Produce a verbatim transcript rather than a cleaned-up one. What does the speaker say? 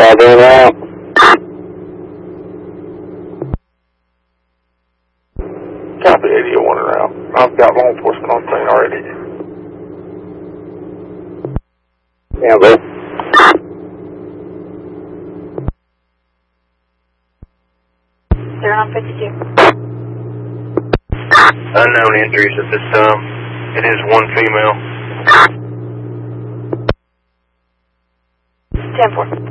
five in and out. Copy eighty one and out. I've got law enforcement on scene already. Yeah, bro. They're on fifty-two. Unknown injuries at this time. It is one female. ten four.